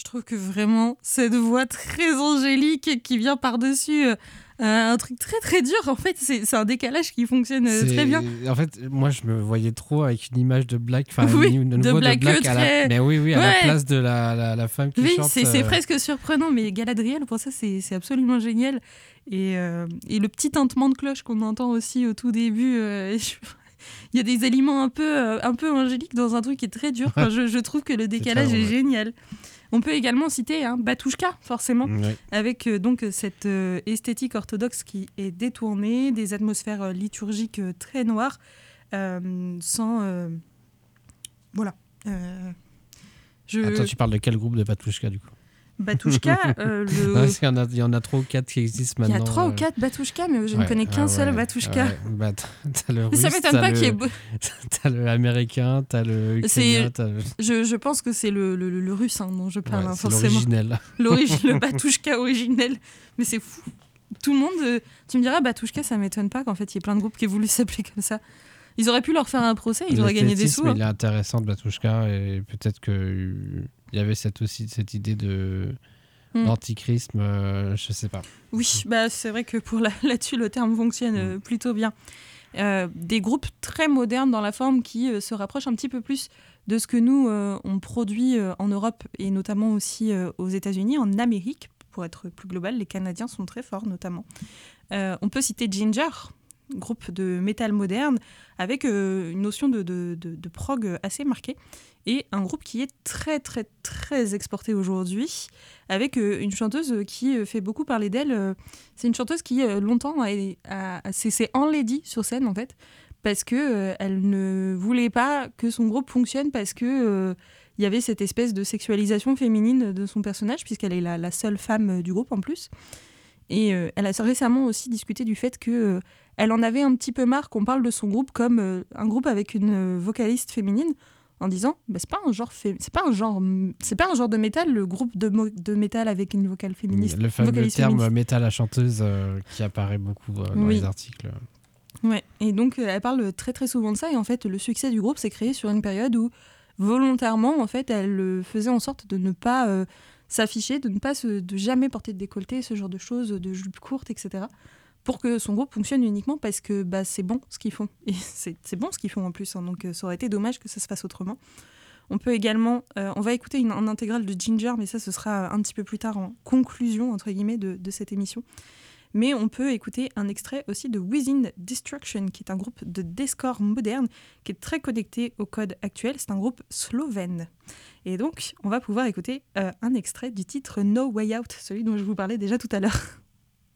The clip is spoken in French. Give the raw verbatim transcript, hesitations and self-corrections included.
Je trouve que vraiment, cette voix très angélique qui vient par-dessus euh, un truc très très dur, en fait, c'est, c'est un décalage qui fonctionne euh, très bien. En fait, moi, je me voyais trop avec une image de Black, enfin, oui, une, une de voix Black, de Black très... à la, mais oui, oui, à ouais. la place de la, la, la femme qui oui, chante. c'est, euh... c'est presque surprenant, mais Galadriel, pour ça, c'est, c'est absolument génial. Et, euh, et le petit tintement de cloche qu'on entend aussi au tout début... Euh, je... Il y a des éléments un peu, euh, un peu angéliques dans un truc qui est très dur. Enfin, je, je trouve que le décalage est, est génial. On peut également citer hein, Batushka, forcément, ouais. avec euh, donc, cette euh, esthétique orthodoxe qui est détournée, des atmosphères euh, liturgiques euh, très noires, euh, sans... Euh... Voilà. Euh... Je... Attends, tu parles de quel groupe de Batushka, du coup ? Batushka, euh, le... non, il, y en a, il y en a trois ou quatre qui existent maintenant. Il y a trois euh... ou quatre Batushka, mais je ouais, ne connais qu'un ah, seul ouais, Batushka. Ouais. Bah, t'as, t'as le russe, ça m'étonne pas le... qu'il y ait... t'as le américain, t'as le ukrainien. T'as le... Je, je pense que c'est le, le, le russe hein, dont je parle, ouais, hein, c'est forcément. l'originel. L'origine, le Batushka originel. Mais c'est fou. Tout le monde... Euh, tu me diras, Batushka, ça m'étonne pas qu'en fait, il y ait plein de groupes qui aient voulu s'appeler comme ça. Ils auraient pu leur faire un procès, ils auraient gagné des sous. Hein. Il est intéressant de Batushka et peut-être qu'il y avait cette, aussi cette idée de... Mm. L'antichrist, euh, je sais pas. Oui, bah, c'est vrai que pour la, là-dessus, le terme fonctionne euh, plutôt bien. Euh, des groupes très modernes dans la forme qui euh, se rapprochent un petit peu plus de ce que nous, euh, on produit euh, en Europe et notamment aussi euh, aux États-Unis, en Amérique, pour être plus global. Les Canadiens sont très forts, notamment. Euh, on peut citer Ginger, groupe de métal moderne, avec euh, une notion de, de, de, de prog assez marquée. Et un groupe qui est très, très, très exporté aujourd'hui, avec euh, une chanteuse qui euh, fait beaucoup parler d'elle. Euh, c'est une chanteuse qui, euh, longtemps, a, a, a, s'est, s'est enlaidie sur scène, en fait, parce qu'elle euh, ne voulait pas que son groupe fonctionne, parce qu'il euh, y avait cette espèce de sexualisation féminine de son personnage, puisqu'elle est la, la seule femme du groupe, en plus. Et euh, elle a récemment aussi discuté du fait qu'elle euh, en avait un petit peu marre qu'on parle de son groupe comme euh, un groupe avec une euh, vocaliste féminine, en disant bah, c'est pas un genre fé- c'est pas un genre c'est pas un genre de métal, le groupe de, mo- de métal avec une vocale féministe, le fameux terme féministe. métal à chanteuse euh, qui apparaît beaucoup euh, dans oui. les articles. Ouais, et donc euh, elle parle très très souvent de ça, et en fait le succès du groupe s'est créé sur une période où volontairement en fait elle euh, faisait en sorte de ne pas euh, s'afficher, de ne pas se, de jamais porter de décolleté, ce genre de choses, de jupes courtes, et cetera, pour que son groupe fonctionne uniquement parce que bah, c'est bon ce qu'ils font. Et c'est, c'est bon ce qu'ils font en plus, hein, donc euh, ça aurait été dommage que ça se fasse autrement. On peut également... Euh, on va écouter une, une intégrale de Ginger, mais ça, ce sera un petit peu plus tard en conclusion, entre guillemets, de, de cette émission. Mais on peut écouter un extrait aussi de Within Destruction, qui est un groupe de deathcore moderne, qui est très connecté au code actuel. C'est un groupe slovène. Et donc, on va pouvoir écouter euh, un extrait du titre No Way Out, celui dont je vous parlais déjà tout à l'heure.